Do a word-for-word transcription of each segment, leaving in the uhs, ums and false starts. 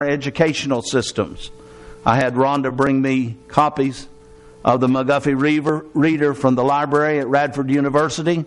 educational systems. I had Rhonda bring me copies of the McGuffey Reader, Reader from the library at Radford University.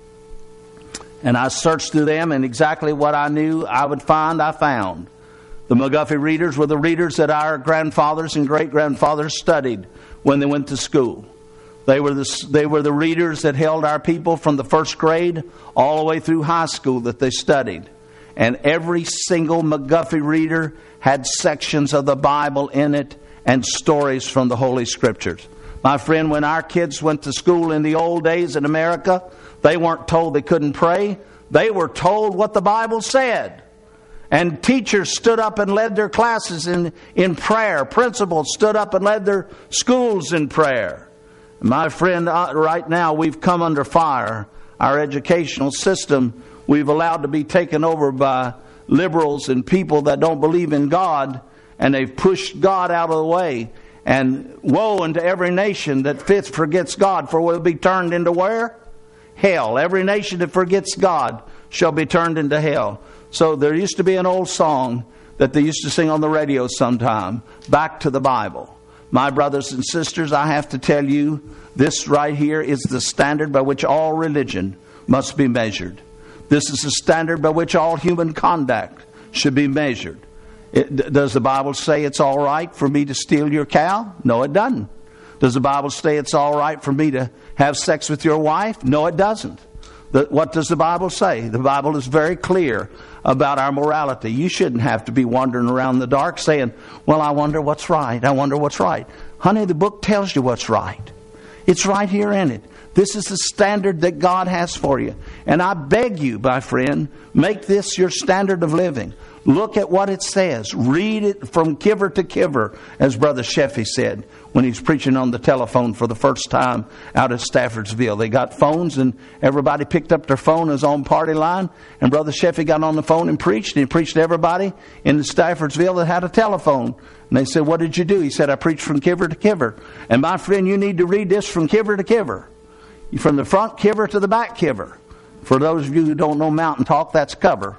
And I searched through them, and exactly what I knew I would find, I found. The McGuffey Readers were the readers that our grandfathers and great-grandfathers studied when they went to school. They were the, they were the readers that held our people from the first grade all the way through high school that they studied. And every single McGuffey Reader had sections of the Bible in it and stories from the Holy Scriptures. My friend, when our kids went to school in the old days in America, they weren't told they couldn't pray. They were told what the Bible said. And teachers stood up and led their classes in, in prayer. Principals stood up and led their schools in prayer. My friend, uh, right now we've come under fire. Our educational system we've allowed to be taken over by liberals and people that don't believe in God, and they've pushed God out of the way. And woe unto every nation that fits forgets God, for will be turned into where? Hell. Every nation that forgets God shall be turned into hell. So there used to be an old song that they used to sing on the radio sometime, Back to the Bible. My brothers and sisters, I have to tell you, this right here is the standard by which all religion must be measured. This is the standard by which all human conduct should be measured. It, does the Bible say it's all right for me to steal your cow? No, it doesn't. Does the Bible say it's all right for me to have sex with your wife? No, it doesn't. The, what does the Bible say? The Bible is very clear about our morality. You shouldn't have to be wandering around in the dark saying, well, I wonder what's right. I wonder what's right. Honey, the book tells you what's right. It's right here in it. This is the standard that God has for you. And I beg you, my friend, make this your standard of living. Look at what it says. Read it from kiver to kiver, as Brother Sheffy said when he's preaching on the telephone for the first time out at Staffordsville. They got phones, and everybody picked up their phone as on party line. And Brother Sheffy got on the phone and preached. And he preached to everybody in Staffordsville that had a telephone. And they said, what did you do? He said, I preached from kiver to kiver. And my friend, you need to read this from kiver to kiver. From the front kiver to the back kiver. For those of you who don't know mountain talk, that's cover.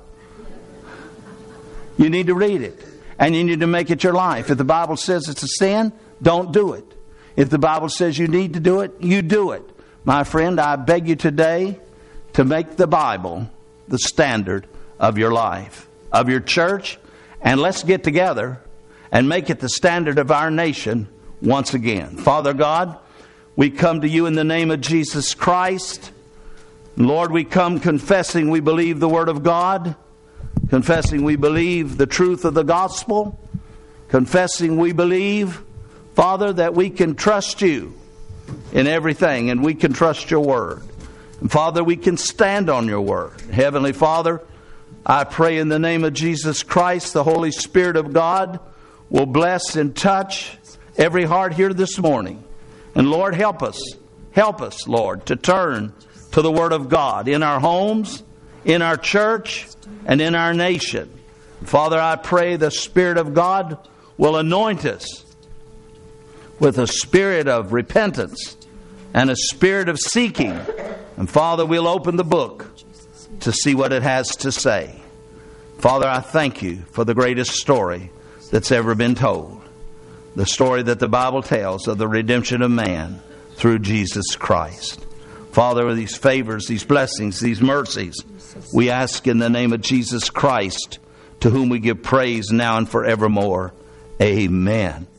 You need to read it. And you need to make it your life. If the Bible says it's a sin, don't do it. If the Bible says you need to do it, you do it. My friend, I beg you today to make the Bible the standard of your life, of your church. And let's get together and make it the standard of our nation once again. Father God, we come to you in the name of Jesus Christ. Lord, we come confessing we believe the Word of God. Confessing we believe the truth of the gospel. Confessing we believe, Father, that we can trust you in everything, and we can trust your word. And Father, we can stand on your word. Heavenly Father, I pray in the name of Jesus Christ, the Holy Spirit of God will bless and touch every heart here this morning. And Lord, help us. Help us, Lord, to turn to the Word of God in our homes, in our church, and in our nation. Father, I pray the Spirit of God will anoint us with a spirit of repentance and a spirit of seeking. And Father, we'll open the book to see what it has to say. Father, I thank you for the greatest story that's ever been told. The story that the Bible tells of the redemption of man through Jesus Christ. Father, these favors, these blessings, these mercies, we ask in the name of Jesus Christ, to whom we give praise now and forevermore. Amen.